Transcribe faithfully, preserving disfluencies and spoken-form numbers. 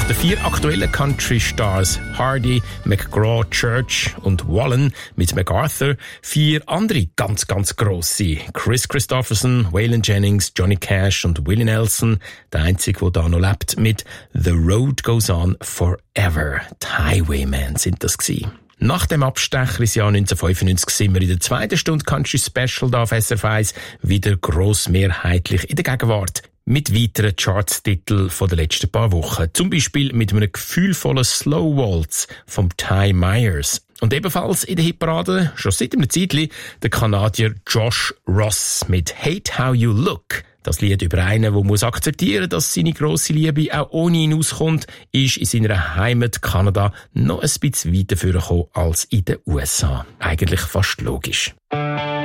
den vier aktuellen Country-Stars Hardy, McGraw, Church und Wallen mit MacArthur vier andere ganz, ganz grosse. Chris Christopherson, Waylon Jennings, Johnny Cash und Willie Nelson. Der einzige, der da noch lebt, mit The Road Goes On Forever. Die Highwaymen sind das gewesen. Nach dem Abstecher ins Jahr neunzehnhundertfünfundneunzig sind wir in der zweiten Stunde Country Special da auf S R F eins wieder grossmehrheitlich in der Gegenwart. Mit weiteren Charts-Titeln von den letzten paar Wochen. Zum Beispiel mit einem gefühlvollen Slow Waltz vom Ty Myers. Und ebenfalls in der Hitparade, schon seit einem Zeitchen, der Kanadier Josh Ross mit Hate How You Look. Das Lied über einen, der muss akzeptieren, dass seine grosse Liebe auch ohne ihn auskommt, ist in seiner Heimat Kanada noch ein bisschen weiter vorgekommen als in den U S A. Eigentlich fast logisch.